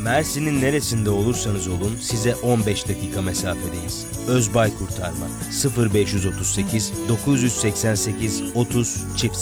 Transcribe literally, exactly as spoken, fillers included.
Mersin'in neresinde olursanız olun size on beş dakika mesafedeyiz. Özbay Kurtarma sıfır beş otuz sekiz dokuz seksen sekiz otuz çift